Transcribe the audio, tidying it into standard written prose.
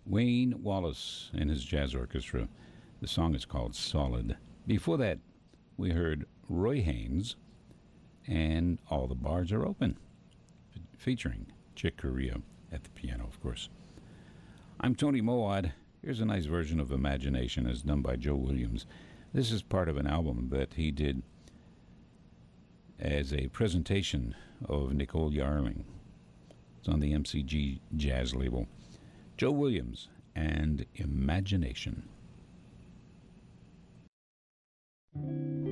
Wayne Wallace and his jazz orchestra. The song is called Solid. Before that, we heard Roy Haynes and All the Bars Are Open, featuring Chick Corea at the piano, of course. I'm Tony Moad. Here's a nice version of Imagination as done by Joe Williams. This is part of an album that he did as a presentation of Nicole Yarling. It's on the MCG Jazz label. Joe Williams and Imagination.